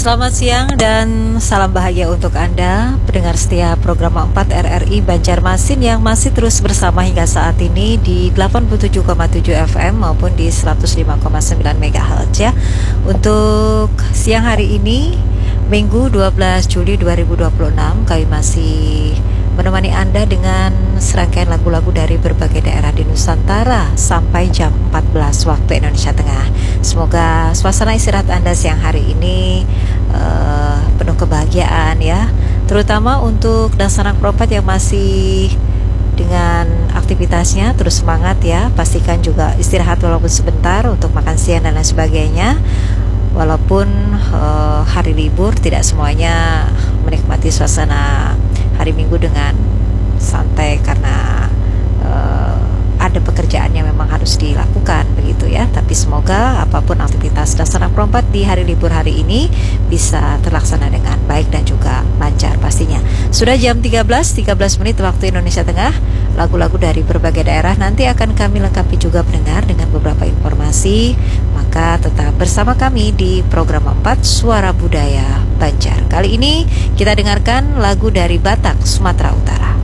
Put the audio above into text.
Selamat siang dan salam bahagia untuk Anda, pendengar setia program 4 RRI Banjarmasin yang masih terus bersama hingga saat ini di 87,7 FM maupun di 105,9 MHz ya. Untuk siang hari ini, Minggu 12 Juli 2026, kami masih menemani Anda dengan serangkaian lagu-lagu dari berbagai daerah di Nusantara sampai jam 14 waktu Indonesia Tengah. Semoga suasana istirahat Anda siang hari ini penuh kebahagiaan ya, terutama untuk dan sanak perempat yang masih dengan aktivitasnya terus semangat ya. Pastikan juga istirahat walaupun sebentar untuk makan siang dan lain sebagainya. Walaupun hari libur, tidak semuanya menikmati suasana hari Minggu dengan santai karena ada pekerjaan yang memang harus dilakukan begitu ya. Tapi semoga apapun aktivitas dan sanak perompat di hari libur hari ini bisa terlaksana dengan baik dan juga lancar pastinya. Sudah jam 13 menit waktu Indonesia Tengah. Lagu-lagu dari berbagai daerah nanti akan kami lengkapi juga pendengar dengan beberapa informasi. Maka tetap bersama kami di program 4 Suara Budaya Banjar. Kali ini kita dengarkan lagu dari Batak, Sumatera Utara.